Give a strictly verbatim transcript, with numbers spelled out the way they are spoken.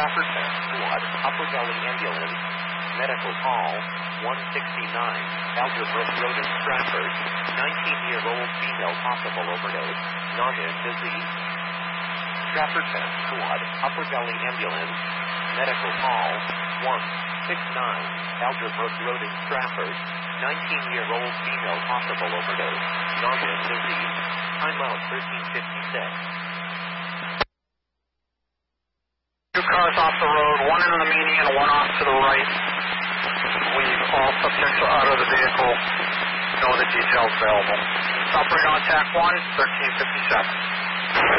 Trafford ten, Squad, Upper Valley Ambulance, Medical Call, one sixty-nine, Alderbrook Road in Stratford, nineteen-year-old female possible overdose, nausea and disease. Trafford ten, Squad, Upper Valley Ambulance, Medical Call, one sixty-nine, Alderbrook Road in Stratford, nineteen-year-old female possible overdose, nausea and disease. Time out thirteen fifty-six. Two cars off the road, one in the median, one off to the right. Leave all subjects are out of the vehicle. Know the details available. Operator on TAC one, thirteen fifty-seven.